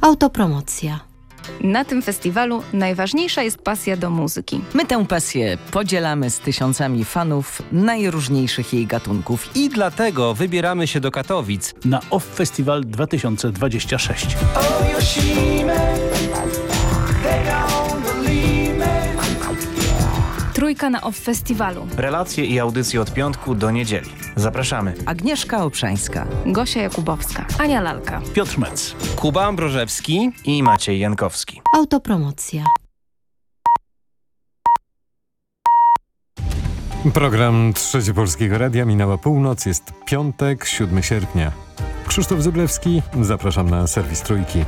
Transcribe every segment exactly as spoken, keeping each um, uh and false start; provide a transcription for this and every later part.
Autopromocja. Na tym festiwalu najważniejsza jest pasja do muzyki. My tę pasję podzielamy z tysiącami fanów najróżniejszych jej gatunków. I dlatego wybieramy się do Katowic na Off Festival dwa tysiące dwudziesty szósty. Trójka na Off Festiwalu. Relacje i audycje od piątku do niedzieli. Zapraszamy. Agnieszka Obszańska, Gosia Jakubowska, Ania Lalka, Piotr Mec, Kuba Ambrożewski I Maciej Jankowski. Autopromocja. Program Trzeci Polskiego Radia, minęła północ, jest piątek, siódmego sierpnia. Krzysztof Zyblewski, zapraszam na serwis Trójki.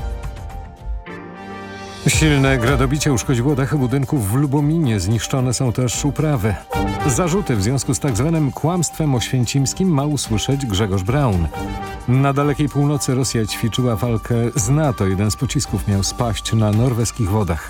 Silne gradobicie uszkodziło dachy budynków w Lubominie, zniszczone są też uprawy. Zarzuty w związku z tak zwanym kłamstwem oświęcimskim ma usłyszeć Grzegorz Braun. Na dalekiej północy Rosja ćwiczyła walkę z NATO. Jeden z pocisków miał spaść na norweskich wodach.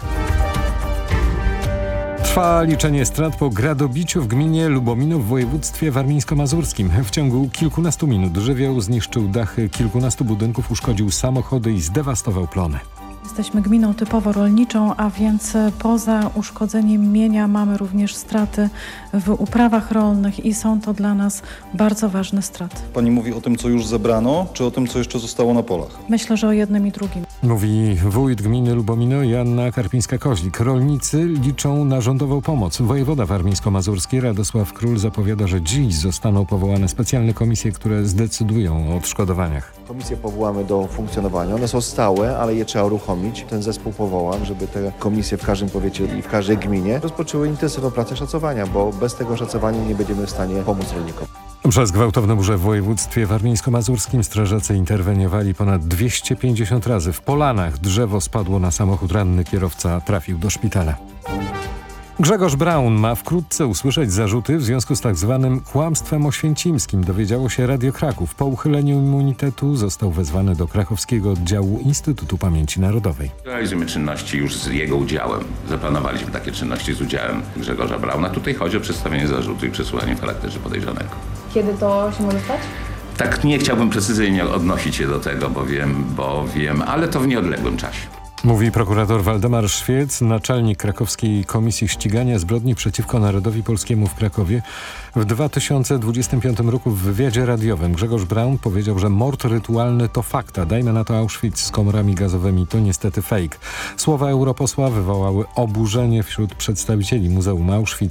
Trwa liczenie strat po gradobiciu w gminie Lubomino w województwie warmińsko-mazurskim. W ciągu kilkunastu minut żywioł zniszczył dachy kilkunastu budynków, uszkodził samochody i zdewastował plony. Jesteśmy gminą typowo rolniczą, a więc poza uszkodzeniem mienia mamy również straty w uprawach rolnych i są to dla nas bardzo ważne straty. Pani mówi o tym, co już zebrano, czy o tym, co jeszcze zostało na polach? Myślę, że o jednym i drugim. Mówi wójt gminy Lubomino Joanna Karpińska-Koźlik. Rolnicy liczą na rządową pomoc. Wojewoda warmińsko-mazurski Radosław Król zapowiada, że dziś zostaną powołane specjalne komisje, które zdecydują o odszkodowaniach. Komisje powołamy do funkcjonowania. One są stałe, ale je trzeba uruchomić. Ten zespół powołam, żeby te komisje w każdym powiecie i w każdej gminie rozpoczęły intensywną pracę szacowania, bo bez tego szacowania nie będziemy w stanie pomóc rolnikom. Przez gwałtowne burze w województwie warmińsko-mazurskim strażacy interweniowali ponad dwieście pięćdziesiąt razy. W Polanach drzewo spadło na samochód, ranny kierowca trafił do szpitala. Grzegorz Braun ma wkrótce usłyszeć zarzuty w związku z tak zwanym kłamstwem oświęcimskim. Dowiedziało się Radio Kraków. Po uchyleniu immunitetu został wezwany do krakowskiego oddziału Instytutu Pamięci Narodowej. Realizujemy czynności już z jego udziałem. Zaplanowaliśmy takie czynności z udziałem Grzegorza Brauna. Tutaj chodzi o przedstawienie zarzutu i przesłuchanie w charakterze podejrzanego. Kiedy to się może stać? Tak, nie chciałbym precyzyjnie odnosić się do tego, bo wiem, bo wiem, ale to w nieodległym czasie. Mówi prokurator Waldemar Szwiec, naczelnik Krakowskiej Komisji Ścigania Zbrodni przeciwko Narodowi Polskiemu w Krakowie. W dwa tysiące dwudziestym piątym roku w wywiadzie radiowym Grzegorz Braun powiedział, że mord rytualny to fakta. Dajmy na to Auschwitz z komorami gazowymi to niestety fake. Słowa europosła wywołały oburzenie wśród przedstawicieli Muzeum Auschwitz